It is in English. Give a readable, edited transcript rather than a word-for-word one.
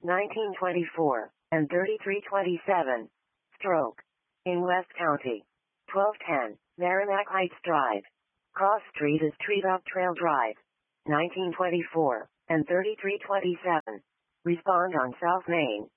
1924, and 3327. Stroke. In West County. 1210, Merrimack Heights Drive. Cross Street is Treetop Trail Drive. 1924, and 3327. Respond on South Main.